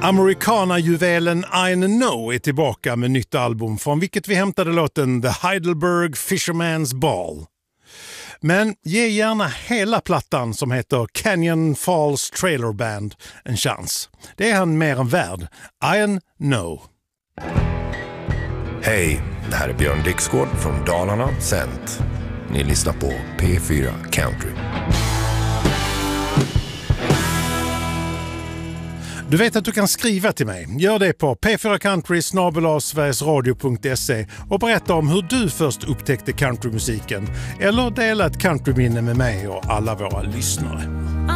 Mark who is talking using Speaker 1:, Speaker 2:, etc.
Speaker 1: Americana-juvelen I Know är tillbaka med nytt album från vilket vi hämtade låten The Heidelberg Fisherman's Ball. Men ge gärna hela plattan som heter Canyon Falls Trailer Band en chans. Det är han mer än värd. I Know.
Speaker 2: Hej, det här är Björn Dixgård från Dalarna Cent. Ni lyssnar på P4 Country.
Speaker 1: Du vet att du kan skriva till mig. Gör det på p4country@sverigesradio.se och berätta om hur du först upptäckte countrymusiken eller dela ett countryminne med mig och alla våra lyssnare.